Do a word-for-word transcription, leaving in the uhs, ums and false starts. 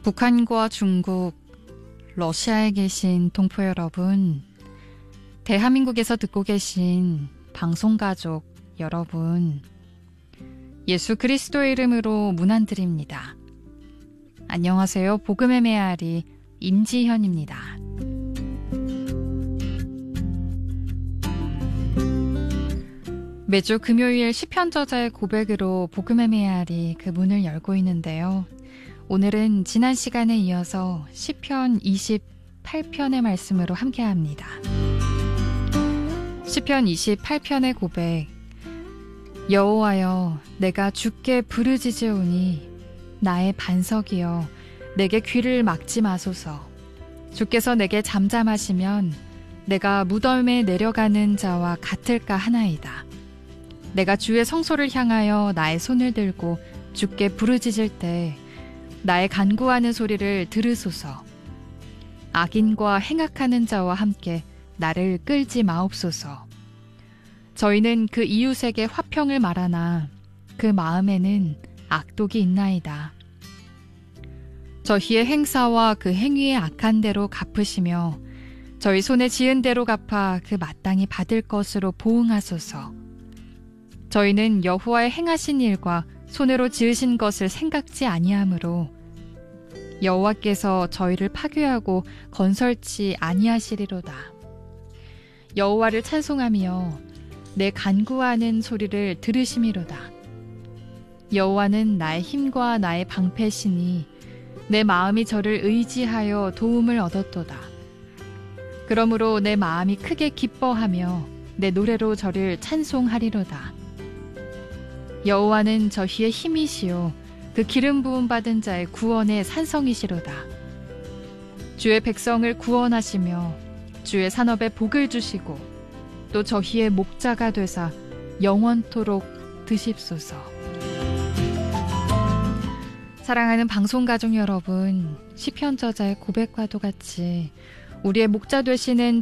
북한과 중국, 러시아에 계신 동포 여러분, 대한민국에서 듣고 계신 방송가족 여러분, 예수 그리스도의 이름으로 문안드립니다. 안녕하세요. 복음의 메아리 임지현입니다. 매주 금요일 시편 저자의 고백으로 복음의 메아리 그 문을 열고 있는데요. 오늘은 지난 시간에 이어서 시편 이십팔 편의 말씀으로 함께합니다. 시편 이십팔 편의 고백. 여호와여, 내가 주께 부르짖으오니 나의 반석이여, 내게 귀를 막지 마소서. 주께서 내게 잠잠하시면 내가 무덤에 내려가는 자와 같을까 하나이다. 내가 주의 성소를 향하여 나의 손을 들고 주께 부르짖을 때 나의 간구하는 소리를 들으소서. 악인과 행악하는 자와 함께 나를 끌지 마옵소서. 저희는 그 이웃에게 화평을 말하나 그 마음에는 악독이 있나이다. 저희의 행사와 그 행위의 악한 대로 갚으시며 저희 손에 지은 대로 갚아 그 마땅히 받을 것으로 보응하소서. 저희는 여호와의 행하신 일과 손으로 지으신 것을 생각지 아니하므로 여호와께서 저희를 파괴하고 건설치 아니하시리로다. 여호와를 찬송하며 내 간구하는 소리를 들으심이로다. 여호와는 나의 힘과 나의 방패시니 내 마음이 저를 의지하여 도움을 얻었도다. 그러므로 내 마음이 크게 기뻐하며 내 노래로 저를 찬송하리로다. 여호와는 저희의 힘이시요 그 기름 부음 받은 자의 구원의 산성이시로다. 주의 백성을 구원하시며 주의 산업에 복을 주시고 또 저희의 목자가 되사 영원토록 드십소서. 사랑하는 방송가족 여러분, 시편 저자의 고백과도 같이 우리의 목자 되시는